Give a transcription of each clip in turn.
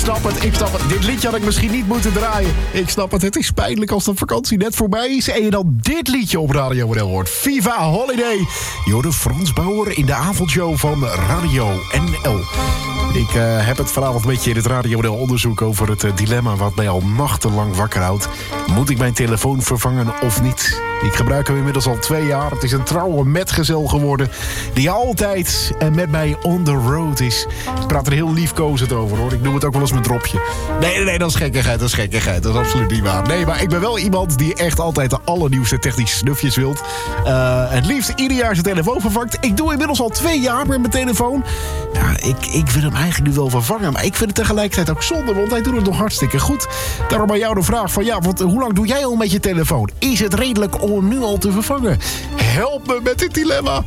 snap het. Dit liedje had ik misschien niet moeten draaien. Ik snap het. Het is pijnlijk als de vakantie net voorbij is en je dan dit liedje op Radio NL hoort. Viva Holiday. Je hoorde Frans Bauer in de avondshow van Radio NL. Ik heb het vanavond een beetje in het Radio NL onderzoek over het dilemma wat mij al nachtenlang wakker houdt. Moet ik mijn telefoon vervangen of niet? Ik gebruik hem inmiddels al 2 jaar. Het is een trouwe metgezel geworden die altijd met mij on the road is. Ik praat er heel liefkozend over, hoor. Ik noem het ook wel eens mijn dropje. Nee, dat is gekkigheid. Dat is absoluut niet waar. Nee, maar ik ben wel iemand die echt altijd de allernieuwste technische snufjes wilt. Het liefst ieder jaar zijn telefoon vervangt. Ik doe inmiddels al 2 jaar met mijn telefoon. Ja, ik wil hem eigenlijk nu wel vervangen. Maar ik vind het tegelijkertijd ook zonde, want hij doet het nog hartstikke goed. Daarom aan jou de vraag van, hoe lang doe jij al met je telefoon? Is het redelijk om hem nu al te vervangen? Help me met dit dilemma.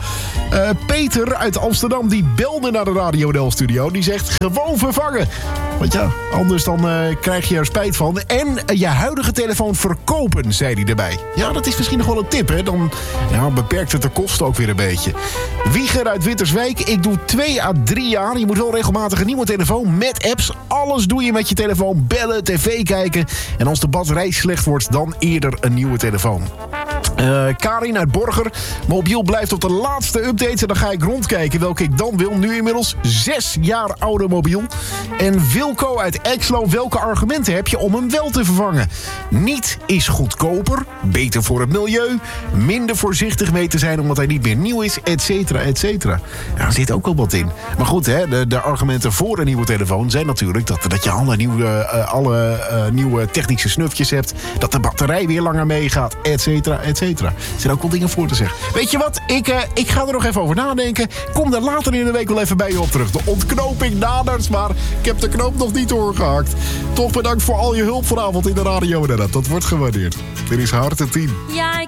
Peter uit Amsterdam, die belde naar de Radio NL studio. Die zegt, gewoon vervangen. Want ja, anders dan krijg je er spijt van. En je huidige telefoon verkopen, zei hij erbij. Ja, dat is misschien nog wel een tip, hè. Dan beperkt het de kosten ook weer een beetje. Wieger uit Winterswijk, ik doe 2 à 3 jaar. Je moet wel regelmatig een nieuwe telefoon met apps. Alles doe je met je telefoon. Bellen, tv kijken. En als de batterij slecht wordt, dan eerder een nieuwe telefoon. Karin uit Borger. Mobiel blijft op de laatste updates en dan ga ik rondkijken welke ik dan wil. Nu inmiddels 6 jaar oude mobiel. En Wilco uit Exlo. Welke argumenten heb je om hem wel te vervangen? Niet is goedkoper, beter voor het milieu, minder voorzichtig mee te zijn omdat hij niet meer nieuw is, et cetera, et cetera. Ja, er zit ook wel wat in. Maar goed, hè, de argumenten voor een nieuwe telefoon zijn natuurlijk dat je alle nieuwe technische snufjes hebt, dat de batterij weer langer meegaat, et cetera, et cetera. Er zijn ook wel dingen voor te zeggen. Weet je wat? Ik ga er nog even over nadenken. Kom daar later in de week wel even bij je op terug. De ontknoping nadert, maar ik heb de knoop nog niet doorgehakt. Toch bedankt voor al je hulp vanavond in de radio. Dat wordt gewaardeerd. Dit is Harte 10. Ja, ik